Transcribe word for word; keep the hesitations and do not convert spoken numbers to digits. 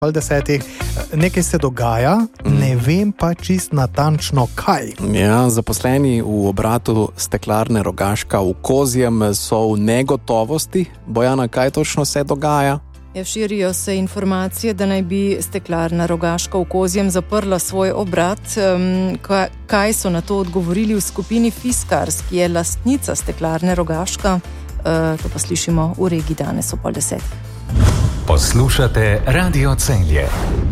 pol desetih, nekaj se dogaja, mm. ne vem pa čist natančno kaj. Ja, zaposleni v obratu steklarne Rogaška v Kozjem so v negotovosti. Bojana, kaj točno se dogaja? Ja, širijo se informacije, da naj bi steklarna Rogaška v Kozjem zaprla svoj obrat. Um, kaj so na to odgovorili v skupini Fiskars, ki je lastnica steklarne Rogaška? Uh, to pa slišimo v regiji danes o pol desetih. Poslušate Radio Celje.